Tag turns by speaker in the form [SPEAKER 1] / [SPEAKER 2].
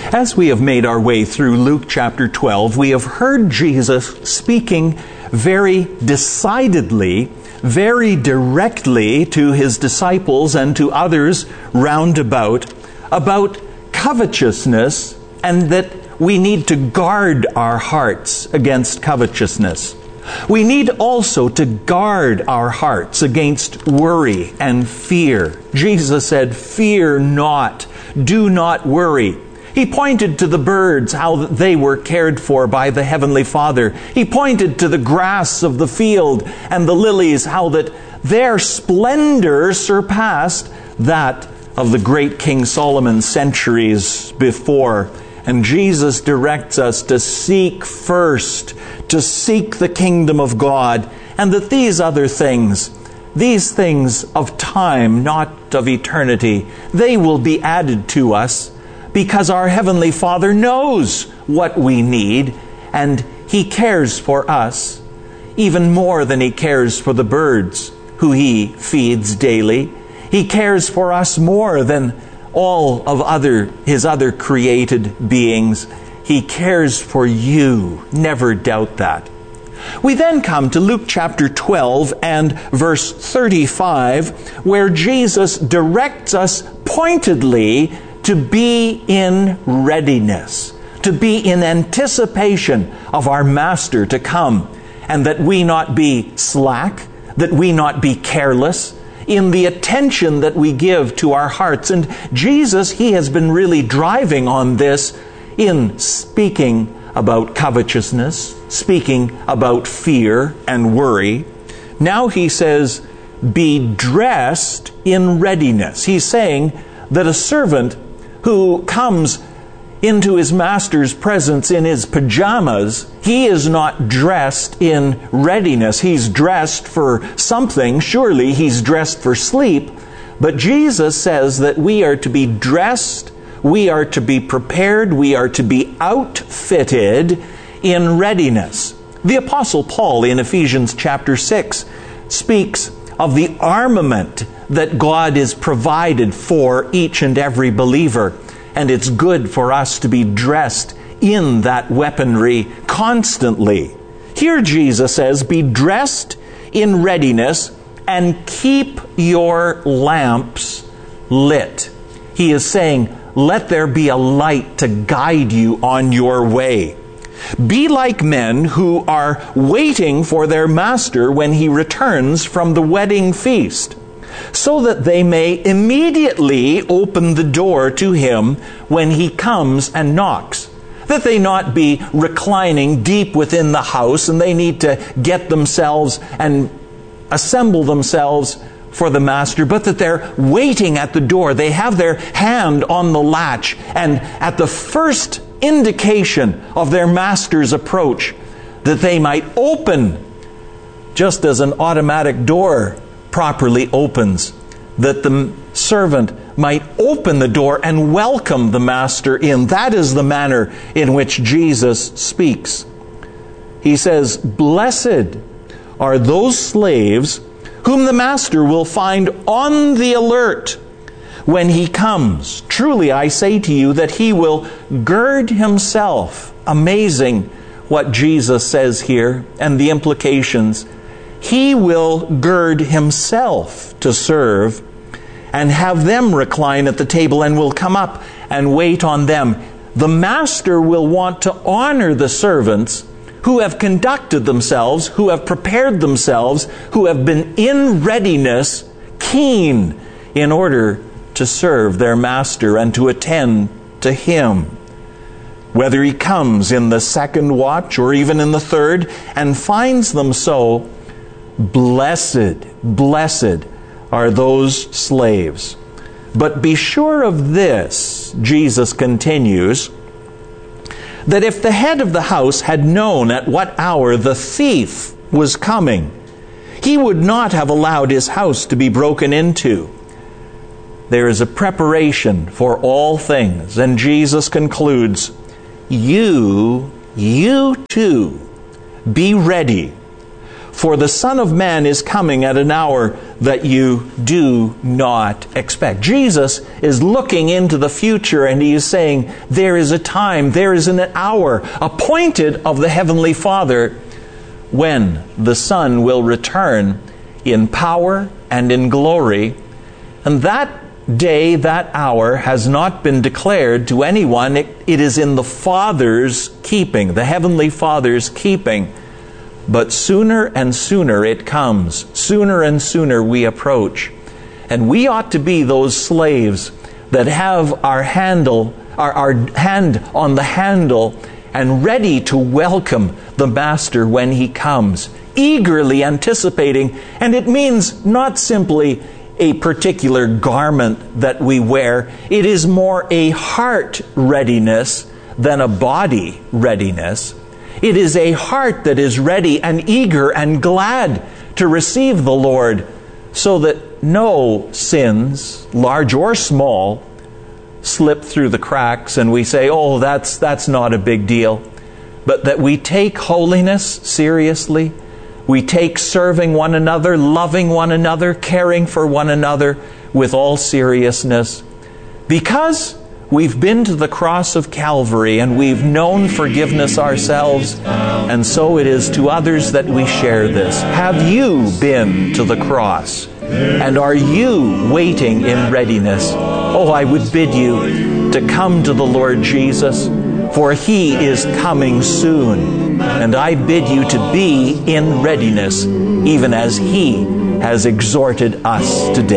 [SPEAKER 1] As we have made our way through Luke chapter 12, we have heard Jesus speaking very decidedly, very directly to his disciples and to others round about covetousness, and that we need to guard our hearts against covetousness. We need also to guard our hearts against worry and fear. Jesus said, "Fear not, do not worry." He pointed to the birds, how they were cared for by the Heavenly Father. He pointed to the grass of the field and the lilies, how that their splendor surpassed that of the great King Solomon centuries before. And Jesus directs us to seek first, to seek the kingdom of God, and that these other things, these things of time, not of eternity, they will be added to us, because our Heavenly Father knows what we need, and He cares for us even more than He cares for the birds who He feeds daily. He cares for us more than all of His other created beings. He cares for you. Never doubt that. We then come to Luke chapter 12 and verse 35, where Jesus directs us pointedly to be in readiness, to be in anticipation of our Master to come, and that we not be slack, that we not be careless in the attention that we give to our hearts. And Jesus, He has been really driving on this in speaking about covetousness, speaking about fear and worry. Now He says, be dressed in readiness. He's saying that a servant who comes into his master's presence in his pajamas, he is not dressed in readiness. He's dressed for something. Surely he's dressed for sleep. But Jesus says that we are to be dressed, we are to be prepared, we are to be outfitted in readiness. The Apostle Paul in Ephesians chapter 6 speaks of the armament that God is provided for each and every believer. And it's good for us to be dressed in that weaponry constantly. Here Jesus says, be dressed in readiness and keep your lamps lit. He is saying, let there be a light to guide you on your way. Be like men who are waiting for their master when he returns from the wedding feast, so that they may immediately open the door to him when he comes and knocks. That they not be reclining deep within the house, and they need to get themselves and assemble themselves for the master, but that they're waiting at the door. They have their hand on the latch, and at the first indication of their master's approach, that they might open, just as an automatic door properly opens, that the servant might open the door and welcome the master in. That is the manner in which Jesus speaks. He says, blessed are those slaves whom the master will find on the alert when he comes. Truly I say to you that he will gird himself. Amazing what Jesus says here and the implications. He will gird himself to serve and have them recline at the table, and will come up and wait on them. The master will want to honor the servants who have conducted themselves, who have prepared themselves, who have been in readiness, keen in order to serve their master and to attend to him. Whether he comes in the second watch or even in the third and finds them so, blessed are those slaves. But be sure of this, Jesus continues, that if the head of the house had known at what hour the thief was coming, he would not have allowed his house to be broken into. There is a preparation for all things, and Jesus concludes, you too, be ready. For the Son of Man is coming at an hour that you do not expect. Jesus is looking into the future, and he is saying, there is a time, there is an hour appointed of the Heavenly Father when the Son will return in power and in glory. And that day, that hour has not been declared to anyone. It is in the Father's keeping, the Heavenly Father's keeping. But sooner and sooner it comes. Sooner and sooner we approach. And we ought to be those slaves that have our hand on the handle and ready to welcome the Master when he comes, eagerly anticipating. And it means not simply a particular garment that we wear. It is more a heart readiness than a body readiness. It is a heart that is ready and eager and glad to receive the Lord, so that no sins, large or small, slip through the cracks and we say, oh, that's not a big deal. But that we take holiness seriously. We take serving one another, loving one another, caring for one another with all seriousness. Because we've been to the cross of Calvary and we've known forgiveness ourselves, and so it is to others that we share this. Have you been to the cross? And are you waiting in readiness? Oh, I would bid you to come to the Lord Jesus, for he is coming soon. And I bid you to be in readiness, even as he has exhorted us today.